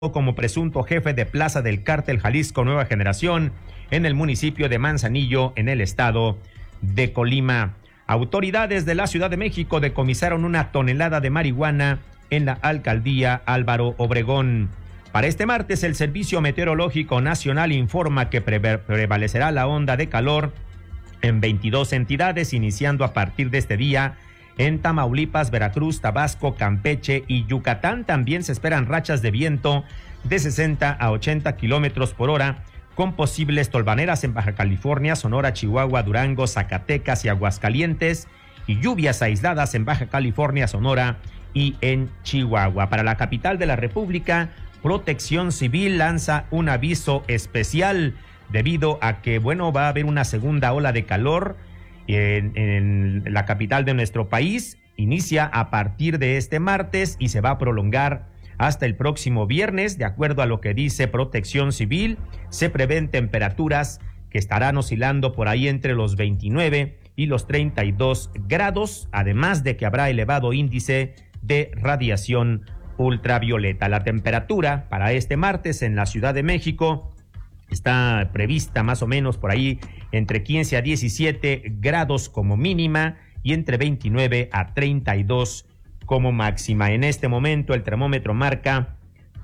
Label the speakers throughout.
Speaker 1: como presunto jefe de plaza del cártel Jalisco Nueva Generación en el municipio de Manzanillo, en el estado de Colima. Autoridades de la Ciudad de México decomisaron 1 tonelada de marihuana en la alcaldía Álvaro Obregón. Para este martes, el Servicio Meteorológico Nacional informa que prevalecerá la onda de calor en 22 entidades, iniciando a partir de este día en Tamaulipas, Veracruz, Tabasco, Campeche y Yucatán. También se esperan rachas de viento de 60 a 80 kilómetros por hora, con posibles tolvaneras en Baja California, Sonora, Chihuahua, Durango, Zacatecas y Aguascalientes, y lluvias aisladas en Baja California, Sonora y en Chihuahua. Para la capital de la República, Protección Civil lanza un aviso especial debido a que, va a haber una segunda ola de calor en la capital de nuestro país. Inicia a partir de este martes y se va a prolongar hasta el próximo viernes. De acuerdo a lo que dice Protección Civil, se prevén temperaturas que estarán oscilando por ahí entre los 29 y los 32 grados, además de que habrá elevado índice de radiación ultravioleta. La temperatura para este martes en la Ciudad de México está prevista más o menos por ahí entre 15 a 17 grados como mínima y entre 29 a 32 como máxima. En este momento el termómetro marca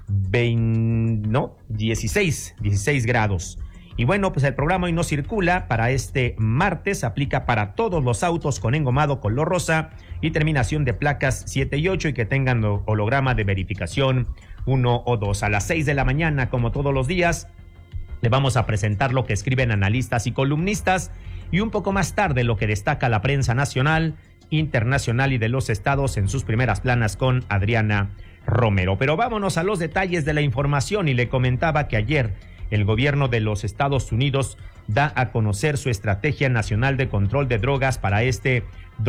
Speaker 1: 16 grados. Y pues el programa hoy no circula para este martes, aplica para todos los autos con engomado color rosa y terminación de placas 7 y 8 y que tengan holograma de verificación 1 o 2. A las 6 de la mañana, como todos los días, le vamos a presentar lo que escriben analistas y columnistas, y un poco más tarde lo que destaca la prensa nacional, internacional y de los estados en sus primeras planas con Adriana Romero. Pero vámonos a los detalles de la información, y le comentaba que ayer el gobierno de los Estados Unidos da a conocer su estrategia nacional de control de drogas para este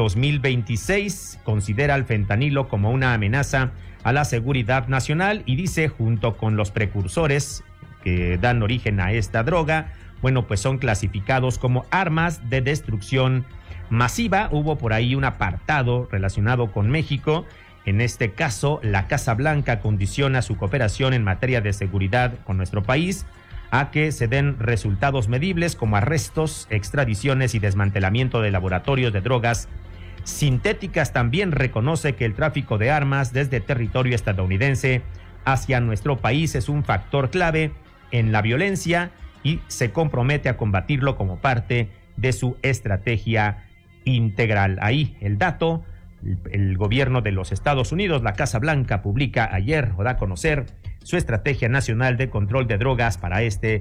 Speaker 1: 2026. Considera al fentanilo como una amenaza a la seguridad nacional y dice, junto con los precursores que dan origen a esta droga, pues son clasificados como armas de destrucción masiva. Hubo por ahí un apartado relacionado con México. En este caso, la Casa Blanca condiciona su cooperación en materia de seguridad con nuestro país a que se den resultados medibles como arrestos, extradiciones y desmantelamiento de laboratorios de drogas sintéticas. También reconoce que el tráfico de armas desde territorio estadounidense hacia nuestro país es un factor clave en la violencia y se compromete a combatirlo como parte de su estrategia integral. Ahí el dato. El gobierno de los Estados Unidos, la Casa Blanca, publica ayer o da a conocer su estrategia nacional de control de drogas para este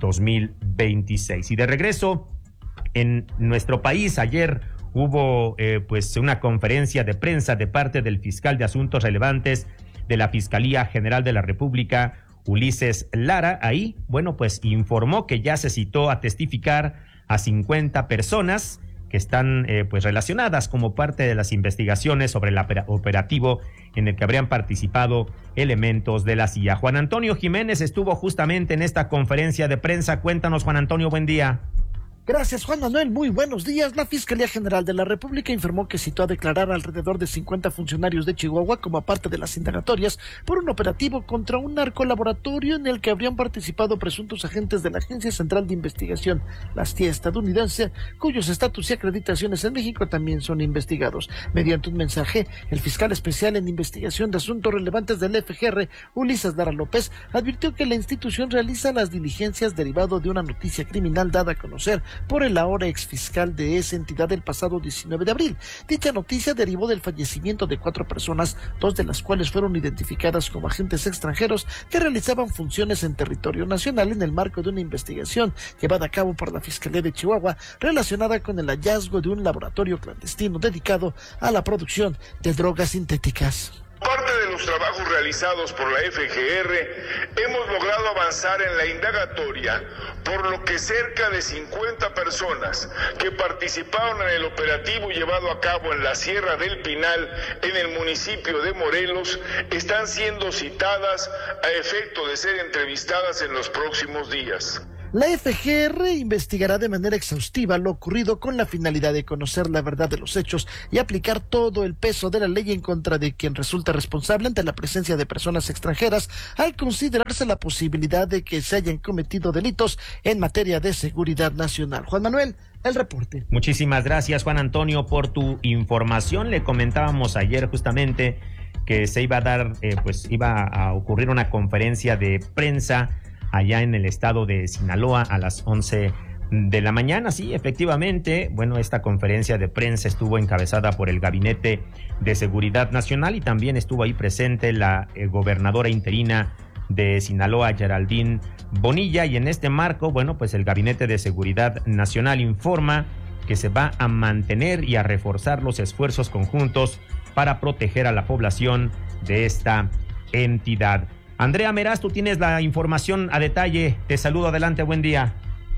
Speaker 1: 2026. Y de regreso en nuestro país, ayer hubo una conferencia de prensa de parte del fiscal de Asuntos Relevantes de la Fiscalía General de la República, Ulises Lara. Ahí, informó que ya se citó a testificar a 50 personas que están relacionadas como parte de las investigaciones sobre el operativo en el que habrían participado elementos de la CIA. Juan Antonio Jiménez estuvo justamente en esta conferencia de prensa. Cuéntanos, Juan Antonio, buen día.
Speaker 2: Gracias, Juan Manuel. Muy buenos días. La Fiscalía General de la República informó que citó a declarar alrededor de 50 funcionarios de Chihuahua como parte de las indagatorias por un operativo contra un narcolaboratorio en el que habrían participado presuntos agentes de la Agencia Central de Investigación, la CIA estadounidense, cuyos estatus y acreditaciones en México también son investigados. Mediante un mensaje, el fiscal especial en investigación de asuntos relevantes del FGR, Ulises Lara López, advirtió que la institución realiza las diligencias derivado de una noticia criminal dada a conocer por el ahora exfiscal de esa entidad el pasado 19 de abril. Dicha noticia derivó del fallecimiento de 4 personas, 2 de las cuales fueron identificadas como agentes extranjeros que realizaban funciones en territorio nacional en el marco de una investigación llevada a cabo por la Fiscalía de Chihuahua relacionada con el hallazgo de un laboratorio clandestino dedicado a la producción de drogas sintéticas.
Speaker 3: Parte de los trabajos realizados por la FGR, hemos logrado avanzar en la indagatoria, por lo que cerca de 50 personas que participaron en el operativo llevado a cabo en la Sierra del Pinal, en el municipio de Morelos, están siendo citadas a efecto de ser entrevistadas en los próximos días.
Speaker 2: La FGR investigará de manera exhaustiva lo ocurrido con la finalidad de conocer la verdad de los hechos y aplicar todo el peso de la ley en contra de quien resulta responsable ante la presencia de personas extranjeras, al considerarse la posibilidad de que se hayan cometido delitos en materia de seguridad nacional. Juan Manuel, el reporte.
Speaker 1: Muchísimas gracias, Juan Antonio, por tu información. Le comentábamos ayer justamente que se iba a dar, iba a ocurrir una conferencia de prensa allá en el estado de Sinaloa a las 11 de la mañana. Sí, efectivamente, bueno, esta conferencia de prensa estuvo encabezada por el Gabinete de Seguridad Nacional y también estuvo ahí presente la gobernadora interina de Sinaloa, Geraldine Bonilla, y en este marco, bueno, pues el Gabinete de Seguridad Nacional informa que se va a mantener y a reforzar los esfuerzos conjuntos para proteger a la población de esta entidad. Andrea Meraz, tú tienes la información a detalle. Te saludo, adelante, buen día.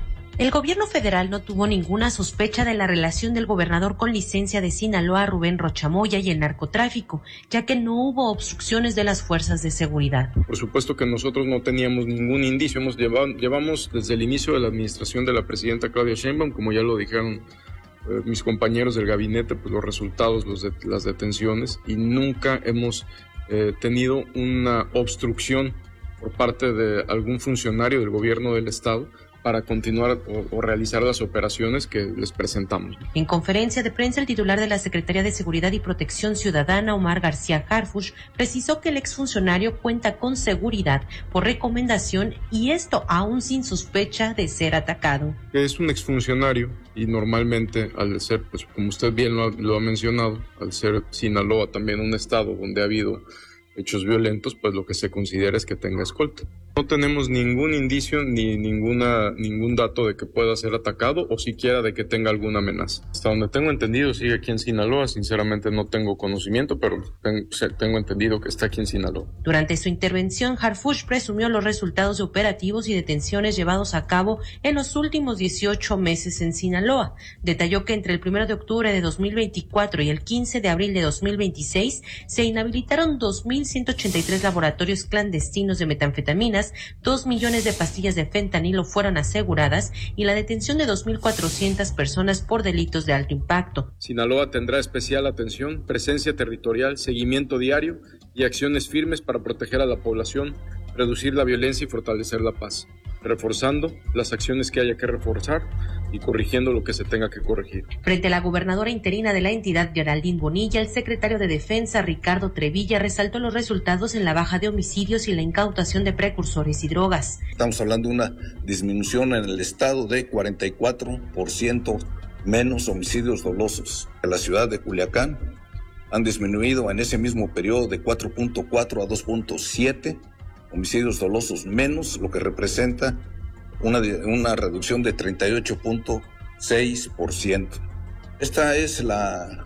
Speaker 4: El gobierno federal no tuvo ninguna sospecha de la relación del gobernador con licencia de Sinaloa, Rubén Rocha Moya, y el narcotráfico, ya que no hubo obstrucciones de las fuerzas de seguridad.
Speaker 5: Por supuesto que nosotros no teníamos ningún indicio. Llevamos desde el inicio de la administración de la presidenta Claudia Sheinbaum, como ya lo dijeron mis compañeros del gabinete, pues los resultados, las detenciones, y nunca hemos tenido una obstrucción por parte de algún funcionario del gobierno del estado para continuar o realizar las operaciones que les presentamos.
Speaker 4: En conferencia de prensa, el titular de la Secretaría de Seguridad y Protección Ciudadana, Omar García Harfuch, precisó que el exfuncionario cuenta con seguridad por recomendación y esto aún sin sospecha de ser atacado.
Speaker 5: Es un exfuncionario y normalmente, al ser, pues como usted bien lo ha mencionado, al ser Sinaloa también un estado donde ha habido hechos violentos, pues lo que se considera es que tenga escolta. No tenemos ningún indicio ni ningún dato de que pueda ser atacado o siquiera de que tenga alguna amenaza. Hasta donde tengo entendido sigue aquí en Sinaloa, sinceramente no tengo conocimiento, pero tengo entendido que está aquí en Sinaloa.
Speaker 4: Durante su intervención, Harfuch presumió los resultados de operativos y detenciones llevados a cabo en los últimos 18 meses en Sinaloa. Detalló que entre el 1 de octubre de 2024 y el 15 de abril de 2026 se inhabilitaron 2.183 laboratorios clandestinos de metanfetaminas, 2 millones de pastillas de fentanilo fueron aseguradas y la detención de 2.400 personas por delitos de alto impacto.
Speaker 5: Sinaloa tendrá especial atención, presencia territorial, seguimiento diario y acciones firmes para proteger a la población, reducir la violencia y fortalecer la paz, reforzando las acciones que haya que reforzar y corrigiendo lo que se tenga que corregir.
Speaker 4: Frente a la gobernadora interina de la entidad, Geraldine Bonilla, el secretario de Defensa, Ricardo Trevilla, resaltó los resultados en la baja de homicidios y la incautación de precursores y drogas.
Speaker 6: Estamos hablando de una disminución en el estado de 44% menos homicidios dolosos. En la ciudad de Culiacán han disminuido en ese mismo periodo de 4.4 a 2.7 homicidios dolosos menos, lo que representa una reducción de 38.6%. Esta es la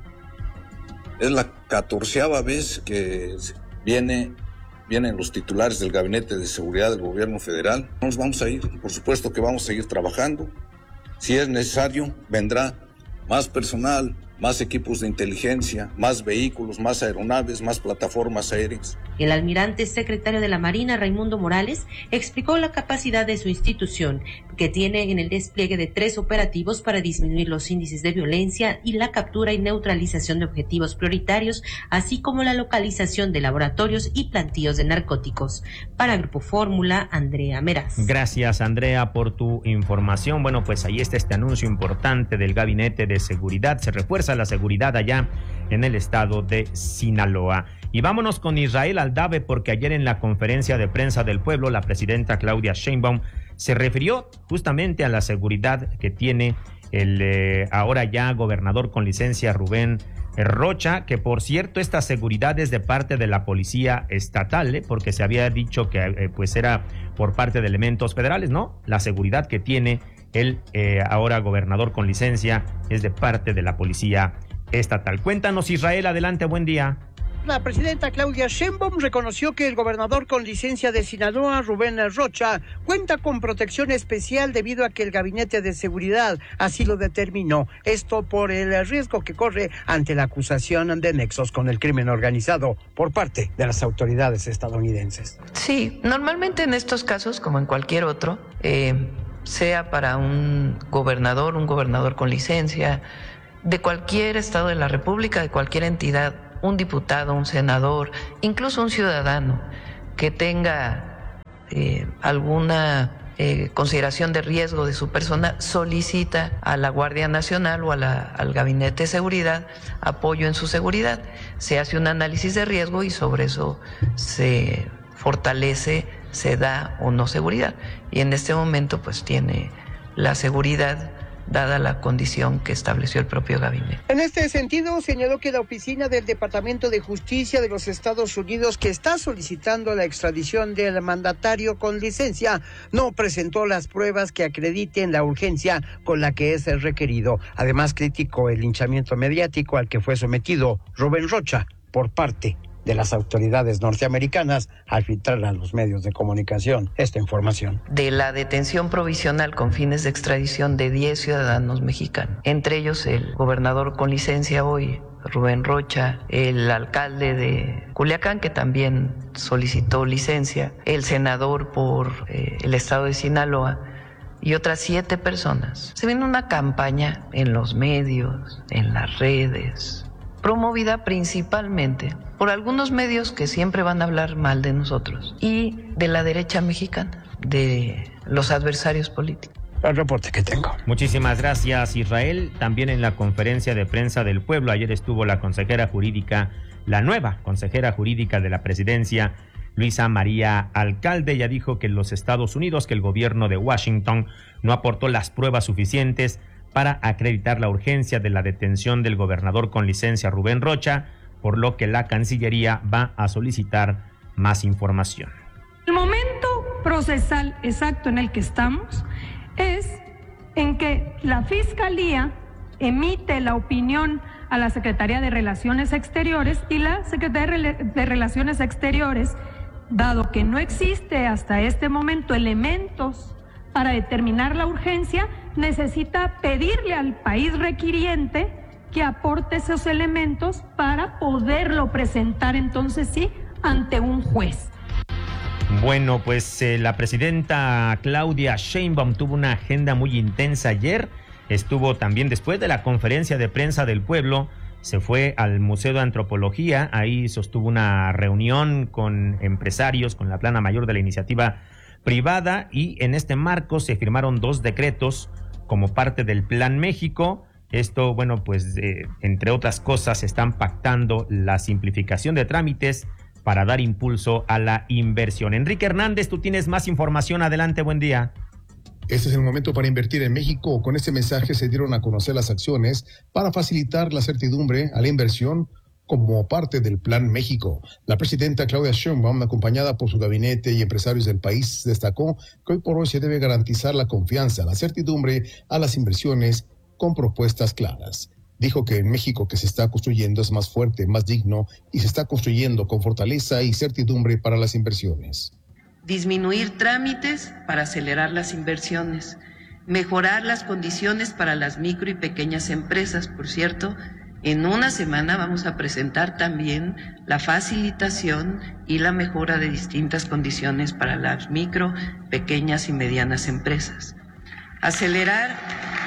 Speaker 6: 14ª vez que vienen los titulares del Gabinete de Seguridad del Gobierno Federal. Nos vamos a ir, por supuesto que vamos a seguir trabajando. Si es necesario, vendrá más personal, más equipos de inteligencia, más vehículos, más aeronaves, más plataformas aéreas.
Speaker 4: El almirante secretario de la Marina, Raimundo Morales, explicó la capacidad de su institución, que tiene en el despliegue de 3 operativos para disminuir los índices de violencia y la captura y neutralización de objetivos prioritarios, así como la localización de laboratorios y plantíos de narcóticos. Para Grupo Fórmula, Andrea Meraz.
Speaker 1: Gracias, Andrea, por tu información. Bueno, pues ahí está este anuncio importante del Gabinete de Seguridad. Se refuerza la seguridad allá en el estado de Sinaloa. Y vámonos con Israel Aldave, porque ayer en la conferencia de prensa del pueblo, la presidenta Claudia Sheinbaum se refirió justamente a la seguridad que tiene el ahora ya gobernador con licencia Rubén Rocha, que por cierto esta seguridad es de parte de la policía estatal, porque se había dicho que pues era por parte de elementos federales, ¿no? La seguridad que tiene el ahora gobernador con licencia es de parte de la policía estatal. Cuéntanos, Israel, adelante, buen día.
Speaker 7: La presidenta Claudia Sheinbaum reconoció que el gobernador con licencia de Sinaloa, Rubén Rocha, cuenta con protección especial debido a que el Gabinete de Seguridad así lo determinó. Esto por el riesgo que corre ante la acusación de nexos con el crimen organizado por parte de las autoridades estadounidenses.
Speaker 8: Sí, normalmente en estos casos, como en cualquier otro, sea para un gobernador con licencia, de cualquier estado de la República, de cualquier entidad, un diputado, un senador, incluso un ciudadano que tenga alguna consideración de riesgo de su persona, solicita a la Guardia Nacional o al Gabinete de Seguridad apoyo en su seguridad. Se hace un análisis de riesgo y sobre eso se fortalece, se da o no seguridad. Y en este momento pues tiene la seguridad dada la condición que estableció el propio gabinete.
Speaker 7: En este sentido, señaló que la oficina del Departamento de Justicia de los Estados Unidos, que está solicitando la extradición del mandatario con licencia, no presentó las pruebas que acrediten la urgencia con la que es requerido. Además, criticó el linchamiento mediático al que fue sometido Rubén Rocha por parte de las autoridades norteamericanas al filtrar a los medios de comunicación esta información.
Speaker 8: De la detención provisional con fines de extradición de 10 ciudadanos mexicanos, entre ellos el gobernador con licencia hoy, Rubén Rocha, el alcalde de Culiacán, que también solicitó licencia, el senador por el estado de Sinaloa y otras 7 personas. Se viene una campaña en los medios, en las redes, promovida principalmente por algunos medios que siempre van a hablar mal de nosotros y de la derecha mexicana, de los adversarios políticos.
Speaker 7: El reporte que tengo.
Speaker 1: Muchísimas gracias, Israel. También en la conferencia de prensa del pueblo, ayer estuvo la consejera jurídica, la nueva consejera jurídica de la presidencia, Luisa María Alcalde. Ella dijo que los Estados Unidos, que el gobierno de Washington no aportó las pruebas suficientes para acreditar la urgencia de la detención del gobernador con licencia Rubén Rocha, por lo que la Cancillería va a solicitar más información.
Speaker 9: El momento procesal exacto en el que estamos es en que la Fiscalía emite la opinión a la Secretaría de Relaciones Exteriores y la Secretaría de Relaciones Exteriores, dado que no existe hasta este momento elementos para determinar la urgencia, necesita pedirle al país requiriente que aporte esos elementos para poderlo presentar entonces sí ante un juez.
Speaker 1: Bueno, pues la presidenta Claudia Sheinbaum tuvo una agenda muy intensa ayer. Estuvo también después de la conferencia de prensa del pueblo, se fue al Museo de Antropología, ahí sostuvo una reunión con empresarios, con la plana mayor de la iniciativa privada, y en este marco se firmaron 2 decretos como parte del Plan México. Esto, bueno, pues entre otras cosas están pactando la simplificación de trámites para dar impulso a la inversión. Enrique Hernández, tú tienes más información. Adelante, buen día.
Speaker 10: Este es el momento para invertir en México. Con este mensaje se dieron a conocer las acciones para facilitar la certidumbre a la inversión como parte del Plan México. La presidenta Claudia Sheinbaum, acompañada por su gabinete y empresarios del país, destacó que hoy por hoy se debe garantizar la confianza, la certidumbre a las inversiones con propuestas claras. Dijo que en México que se está construyendo es más fuerte, más digno y se está construyendo con fortaleza y certidumbre para las inversiones.
Speaker 8: Disminuir trámites para acelerar las inversiones, mejorar las condiciones para las micro y pequeñas empresas. Por cierto, en una semana vamos a presentar también la facilitación y la mejora de distintas condiciones para las micro, pequeñas y medianas empresas. Acelerar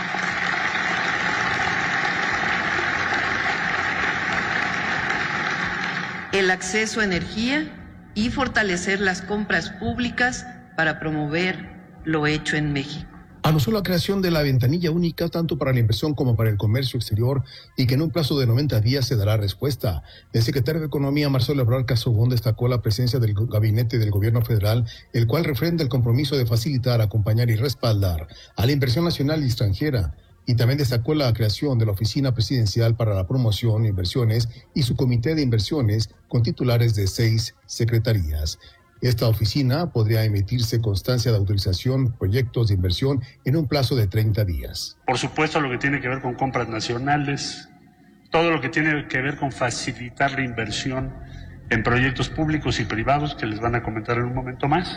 Speaker 8: el acceso a energía y fortalecer las compras públicas para promover lo hecho en México.
Speaker 10: Anunció la creación de la ventanilla única tanto para la inversión como para el comercio exterior y que en un plazo de 90 días se dará respuesta. El secretario de Economía, Marcelo Ebrard Casobón, destacó la presencia del gabinete del gobierno federal, el cual refrenda el compromiso de facilitar, acompañar y respaldar a la inversión nacional y extranjera. Y también destacó la creación de la Oficina Presidencial para la Promoción de Inversiones y su Comité de Inversiones con titulares de 6 secretarías. Esta oficina podría emitirse constancia de autorización, proyectos de inversión en un plazo de 30 días.
Speaker 11: Por supuesto, lo que tiene que ver con compras nacionales, todo lo que tiene que ver con facilitar la inversión en proyectos públicos y privados, que les van a comentar en un momento más.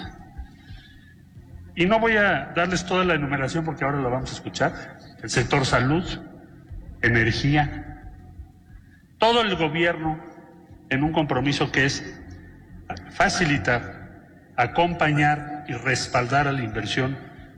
Speaker 11: Y no voy a darles toda la enumeración porque ahora la vamos a escuchar. El sector salud, energía, todo el gobierno en un compromiso que es facilitar, acompañar y respaldar a la inversión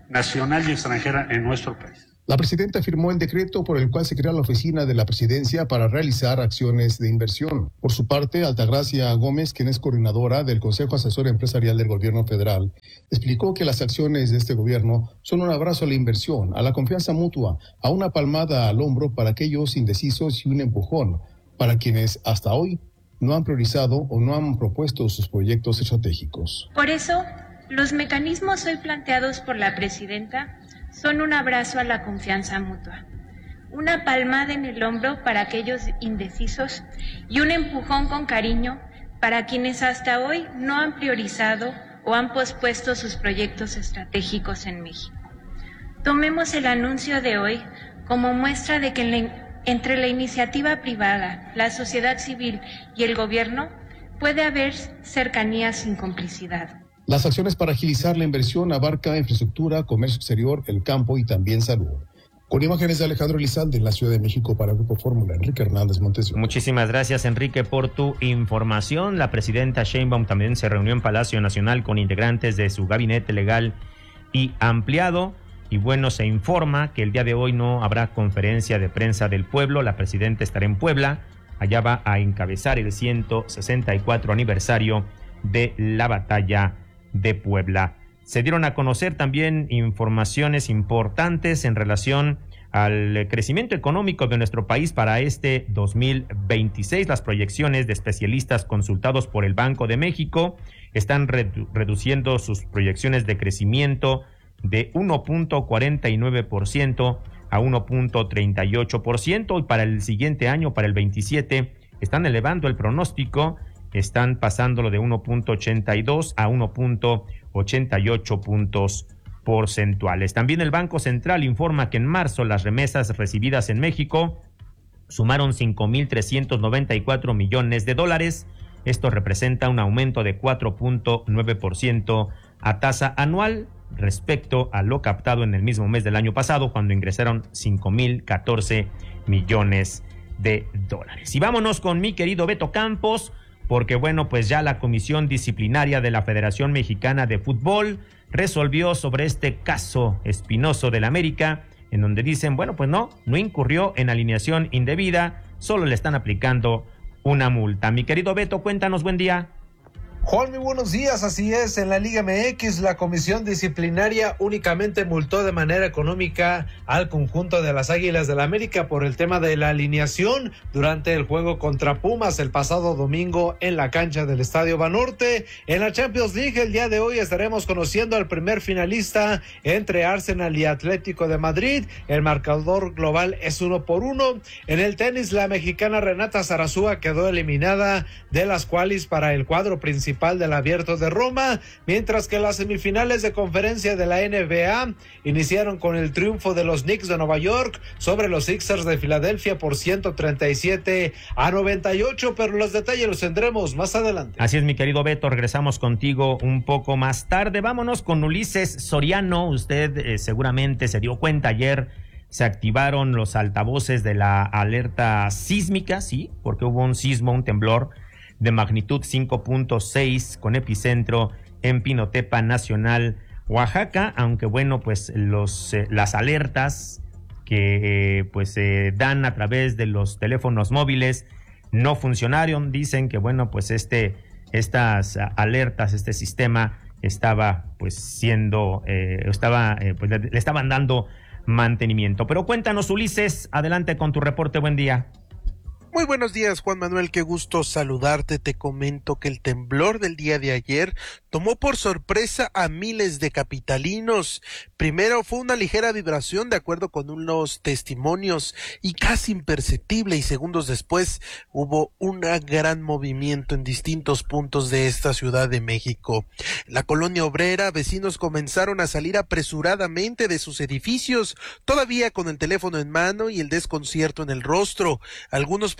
Speaker 11: nacional y extranjera en nuestro país.
Speaker 10: La presidenta firmó el decreto por el cual se crea la oficina de la presidencia para realizar acciones de inversión. Por su parte, Altagracia Gómez, quien es coordinadora del Consejo Asesor Empresarial del Gobierno Federal, explicó que las acciones de este gobierno son un abrazo a la inversión, a la confianza mutua, a una palmada al hombro para aquellos indecisos y un empujón para quienes hasta hoy no han priorizado o no han propuesto sus proyectos estratégicos.
Speaker 12: Por eso, los mecanismos hoy planteados por la presidenta son un abrazo a la confianza mutua, una palmada en el hombro para aquellos indecisos y un empujón con cariño para quienes hasta hoy no han priorizado o han pospuesto sus proyectos estratégicos en México. Tomemos el anuncio de hoy como muestra de que entre la iniciativa privada, la sociedad civil y el gobierno puede haber cercanía sin complicidad.
Speaker 10: Las acciones para agilizar la inversión abarca infraestructura, comercio exterior, el campo y también salud. Con imágenes de Alejandro Elizalde en la Ciudad de México para Grupo Fórmula, Enrique Hernández Montes.
Speaker 1: Muchísimas gracias, Enrique, por tu información. La presidenta Sheinbaum también se reunió en Palacio Nacional con integrantes de su gabinete legal y ampliado. Y bueno, se informa que el día de hoy no habrá conferencia de prensa del pueblo. La presidenta estará en Puebla. Allá va a encabezar el 164 aniversario de la batalla de Puebla. Se dieron a conocer también informaciones importantes en relación al crecimiento económico de nuestro país para este 2026. Las proyecciones de especialistas consultados por el Banco de México están reduciendo sus proyecciones de crecimiento de 1.49% a 1.38%, y para el siguiente año, para el 27, están elevando el pronóstico. Están pasándolo de 1.82 a 1.88 puntos porcentuales. También el Banco Central informa que en marzo las remesas recibidas en México sumaron 5.394 millones de dólares. Esto representa un aumento de 4.9% a tasa anual respecto a lo captado en el mismo mes del año pasado, cuando ingresaron 5.014 millones de dólares. Y vámonos con mi querido Beto Campos, porque bueno, pues ya la Comisión Disciplinaria de la Federación Mexicana de Fútbol resolvió sobre este caso espinoso del América, en donde dicen, bueno, pues no incurrió en alineación indebida, solo le están aplicando una multa. Mi querido Beto, cuéntanos, buen día.
Speaker 13: Juan, muy buenos días. Así es, en la Liga MX la comisión disciplinaria únicamente multó de manera económica al conjunto de las Águilas del América por el tema de la alineación durante el juego contra Pumas el pasado domingo en la cancha del Estadio Banorte. En la Champions League el día de hoy estaremos conociendo al primer finalista entre Arsenal y Atlético de Madrid. El marcador global es 1-1. En el tenis, la mexicana Renata Zarazúa quedó eliminada de las qualis para el cuadro principal del Abierto de Roma, mientras que las semifinales de conferencia de la NBA iniciaron con el triunfo de los Knicks de Nueva York sobre los Sixers de Filadelfia por 137-98, pero los detalles los tendremos más adelante.
Speaker 1: Así es, mi querido Beto, regresamos contigo un poco más tarde. Vámonos con Ulises Soriano. Usted seguramente se dio cuenta ayer. Se activaron los altavoces de la alerta sísmica, sí, porque hubo un sismo, un temblor de magnitud 5.6 con epicentro en Pinotepa Nacional, Oaxaca, aunque bueno, pues las alertas que se dan a través de los teléfonos móviles no funcionaron. Dicen que bueno, pues estas alertas, este sistema estaba pues le estaban dando mantenimiento. Pero cuéntanos, Ulises, adelante con tu reporte, buen día.
Speaker 14: Muy buenos días, Juan Manuel, qué gusto saludarte. Te comento que el temblor del día de ayer tomó por sorpresa a miles de capitalinos. Primero fue una ligera vibración de acuerdo con unos testimonios y casi imperceptible, y segundos después hubo un gran movimiento en distintos puntos de esta Ciudad de México. En la colonia obrera, vecinos comenzaron a salir apresuradamente de sus edificios, todavía con el teléfono en mano y el desconcierto en el rostro. Algunos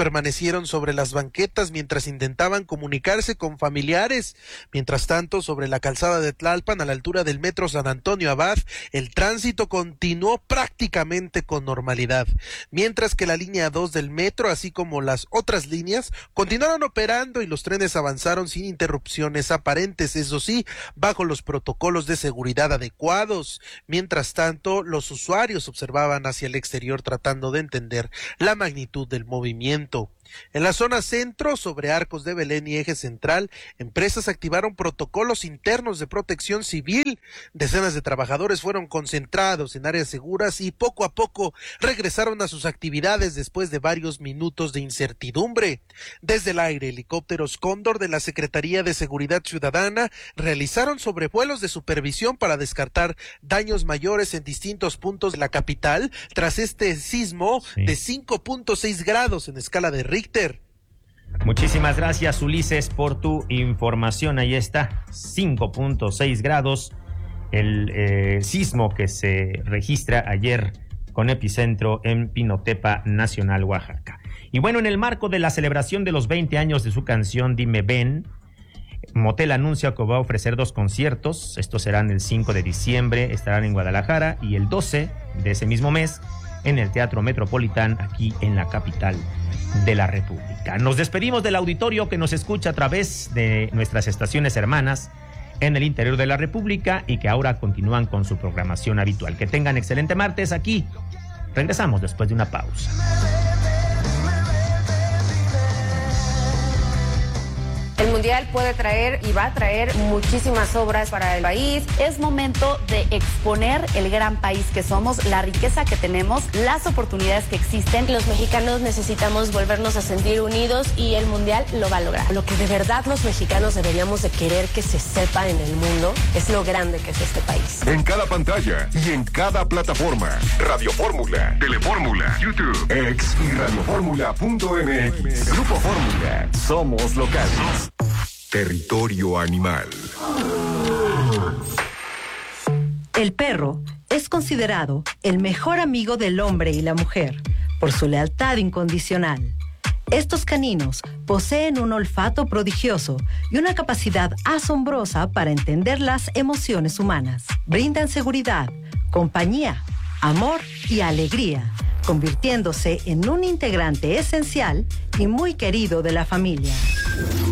Speaker 14: permanecieron sobre las banquetas mientras intentaban comunicarse con familiares. Mientras tanto, sobre la calzada de Tlalpan, a la altura del metro San Antonio Abad, el tránsito continuó prácticamente con normalidad, mientras que la línea 2 del metro, así como las otras líneas, continuaron operando y los trenes avanzaron sin interrupciones aparentes, eso sí, bajo los protocolos de seguridad adecuados. Mientras tanto, los usuarios observaban hacia el exterior tratando de entender la magnitud del movimiento. En la zona centro, sobre Arcos de Belén y Eje Central, empresas activaron protocolos internos de protección civil. Decenas de trabajadores fueron concentrados en áreas seguras y poco a poco regresaron a sus actividades después de varios minutos de incertidumbre. Desde el aire, helicópteros Cóndor de la Secretaría de Seguridad Ciudadana realizaron sobrevuelos de supervisión para descartar daños mayores en distintos puntos de la capital tras este sismo de 5.6 grados en escala de Richter.
Speaker 1: Muchísimas gracias, Ulises, por tu información. Ahí está, 5.6 grados, el sismo que se registra ayer con epicentro en Pinotepa Nacional, Oaxaca. Y bueno, en el marco de la celebración de los 20 años de su canción Dime Ven, Motel anuncia que va a ofrecer 2 conciertos. Estos serán el 5 de diciembre, estarán en Guadalajara, y el 12 de ese mismo mes en el Teatro Metropolitán, aquí en la capital de la República. Nos despedimos del auditorio que nos escucha a través de nuestras estaciones hermanas en el interior de la República y que ahora continúan con su programación habitual. Que tengan excelente martes aquí. Regresamos después de una pausa.
Speaker 15: El Mundial puede traer y va a traer muchísimas obras para el país.
Speaker 16: Es momento de exponer el gran país que somos, la riqueza que tenemos, las oportunidades que existen.
Speaker 17: Los mexicanos necesitamos volvernos a sentir unidos y el Mundial lo va a lograr.
Speaker 18: Lo que de verdad los mexicanos deberíamos de querer que se sepa en el mundo es lo grande que es este país.
Speaker 19: En cada pantalla y en cada plataforma. Radio Fórmula, Telefórmula, YouTube, X y radioformula.mx. Grupo Fórmula. Somos locales. Territorio animal.
Speaker 20: El perro es considerado el mejor amigo del hombre y la mujer por su lealtad incondicional. Estos caninos poseen un olfato prodigioso y una capacidad asombrosa para entender las emociones humanas. Brindan seguridad, compañía, amor y alegría, convirtiéndose en un integrante esencial y muy querido de la familia.